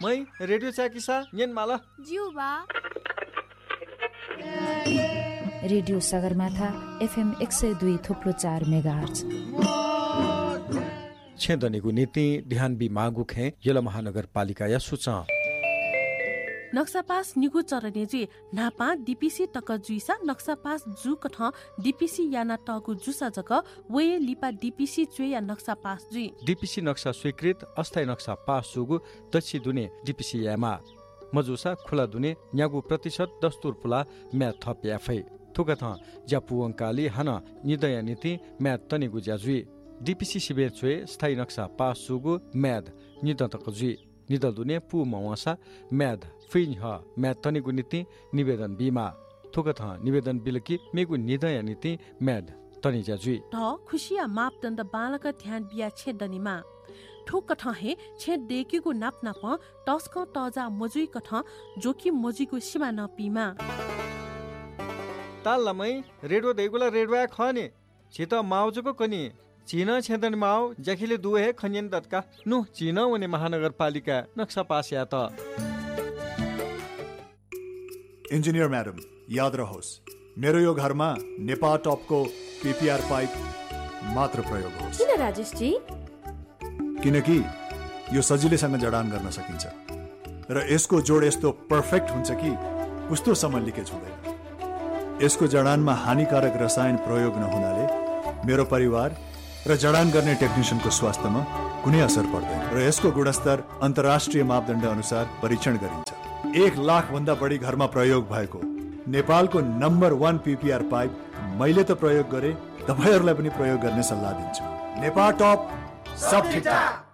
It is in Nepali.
मै radio चाकिसा नेनमाला जिउबा radio Sagarmatha FM 102.4 megahertz छेदनीको नीति ध्यान बि मागु खे यला महानगरपालिका या सूचा नक्सापास निगु चरने जी नापा डीपीसी तक जुइसा नक्सापास जु कठ डीपीसी याना टगु जुसा जक वे लिपा डीपीसी चुए या नक्सापास जुइ डीपीसी नक्सा स्वीकृत अस्थायी नक्सा पास सुगु दक्षि दुने डीपीसी यामा मजुसा खुला दुने न्यागु प्रतिशत दस्तुर पुला म्या थप याफै थुकथ ज्यापु अंकाली हन निदय नीति म्या तनिगु ज्याजुइ डीपीसी शिविर चुए स्थायी नक्सा पास सुगु म्याद निदतक जुइ निदल दुने पु मवासा म्याद फिन ह म्याद तनिगु नीति निवेदन बिमा थुकथ निवेदन बिलकी मेगु निदय नीति म्याद तनि ज्याजुइ ढ खुशिया मापदण्ड बालक ध्यान बिया छेदनीमा ठोक कठ हे छेद देकीको नाप नाप टस्क टजा मजुई कठ जोखिम मजुईको सीमा नपीमा तालमै रेडो देगुला रेडवा खने छित माउजुको कनि चीन छेदन माउ जखिले दुहे खन्यन दत्का नु चीन वने महानगरपालिका नक्सा पास या त इन्जिनियर म्याडम याद रहोस् मेरो यो घरमा नेपाल टपको पीपीआर पाइप मात्र प्रयोग होस्। किन राजेश जी? किनकि यो सजिलैसँग जडान गर्न सकिन्छ र यसको जोड यस्तो पर्फेक्ट हुन्छ कि कस्तोसम्म लिकेज हुँदैन। यसको जडानमा हानिकारक रसायन प्रयोग नहुनाले मेरो परिवार र जडान गर्ने टेक्निसियनको स्वास्थ्यमा कुनै असर पर्दैन र यसको गुणस्तर अन्तर्राष्ट्रिय मापदण्ड अनुसार परीक्षण गरिन्छ। 1 लाख भन्दा बढी घरमा प्रयोग भएको नेपालको नम्बर 1 पीपीआर पाइप मैले त प्रयोग गरे, तपाईहरुलाई पनि प्रयोग गर्ने सल्लाह दिन्छु। नेपाल टप सब ठीक ठाक।